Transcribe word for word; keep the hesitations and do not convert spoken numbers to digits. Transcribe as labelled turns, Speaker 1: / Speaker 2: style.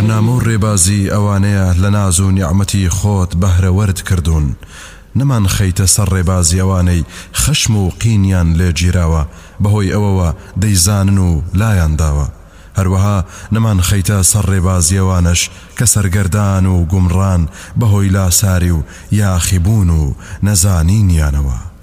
Speaker 1: بەرنامە و ڕێبازی ئەوانەیە لە ناز و نیعمەتی خۆت بەهرەوەرد کردوون، نەمان خەیتە سەر ڕێبازی ئەوانەی خەشم و قینیان لێ گیراوە بەهۆی ئەوەوە دەیزانن و لایان داوە. هەروەها نەمان خەیتە سەر ڕێبازی ئەوانەش کە سەرگەردان و گومڕان بەهۆی لاساری و یاخیبوون و نەزانینیانەوە.